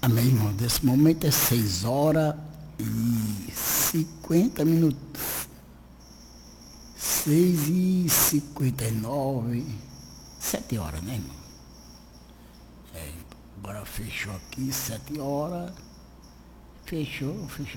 Amém, irmão. Desse momento é 6h50. 6h59. 7 horas, né, irmão? Agora fechou aqui, 7 horas. Fechou.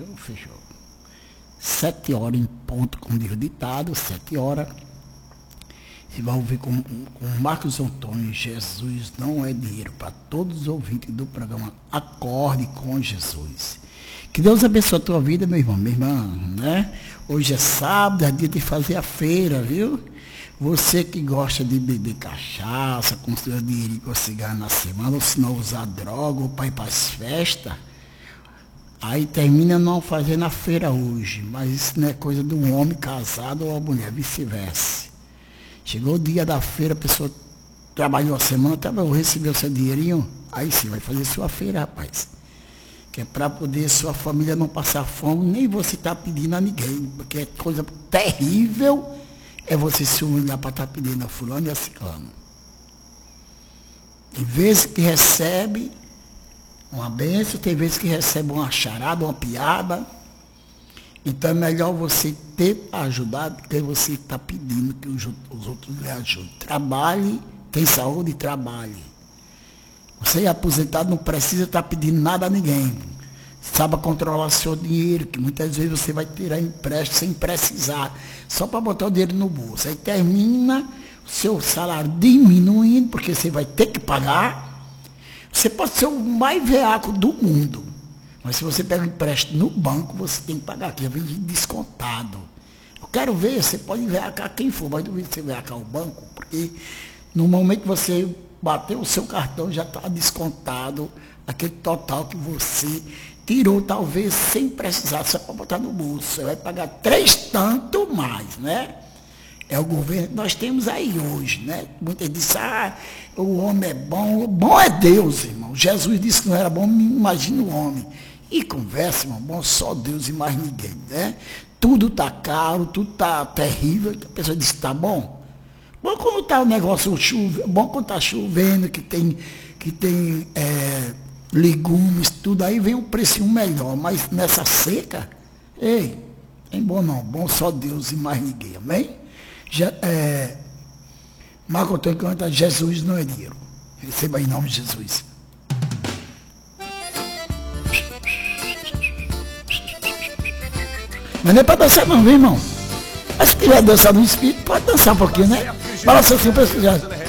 7 horas em ponto, como diz o ditado, 7 horas. Você vai ouvir com Marcos Antônio, Jesus não é dinheiro, para todos os ouvintes do programa Acorde com Jesus. Que Deus abençoe a tua vida, meu irmão, minha irmã, né? Hoje é sábado, é dia de fazer a feira, viu? Você que gosta de beber cachaça, construir dinheiro com cigarro na semana, ou se não usar droga, ou para ir para as festas, aí termina não fazendo a feira hoje. Mas isso não é coisa de um homem casado ou uma mulher, vice-versa. Chegou o dia da feira, a pessoa trabalhou a semana, recebeu seu dinheirinho, aí sim, vai fazer sua feira, rapaz. Que é para poder sua família não passar fome, nem você tá pedindo a ninguém, porque é coisa terrível é você se humilhar para estar pedindo a fulano e a ciclano. Tem vezes que recebe uma bênção, tem vezes que recebe uma charada, uma piada. Então é melhor você ter ajudado do que você estar pedindo que os outros lhe ajudem. Trabalhe, tem saúde, trabalhe. Você é aposentado, não precisa estar pedindo nada a ninguém. Saiba controlar seu dinheiro, que muitas vezes você vai tirar empréstimo sem precisar, só para botar o dinheiro no bolso. Aí termina o seu salário diminuindo, porque você vai ter que pagar. Você pode ser o mais veaco do mundo, mas se você pega um empréstimo no banco, você tem que pagar, que já vem descontado. Eu quero ver, você pode enveacar quem for, mas não você enveacar o banco, porque no momento que você bater o seu cartão, já está descontado aquele total que você tirou, talvez sem precisar, só para botar no bolso. Você vai pagar 3 tanto mais, né? É o governo que nós temos aí hoje, né? Muitas dizem, o homem é bom. Bom é Deus, irmão. Jesus disse que não era bom, imagina o homem. E conversa, irmão, bom só Deus e mais ninguém, né? Tudo está caro, tudo está terrível. A pessoa diz, tá bom. Bom quando está o negócio chovendo, bom quando está chovendo, que tem legumes, tudo, aí vem um precinho melhor. Mas nessa seca, ei, tem bom não, bom só Deus e mais ninguém, amém? Marco Antônio canta, Jesus não é dinheiro. Receba em nome de Jesus. Mas não é para dançar não, viu, irmão? Mas se quiser dançar no espírito, pode dançar um pouquinho, né? Balança assim para pesquisar.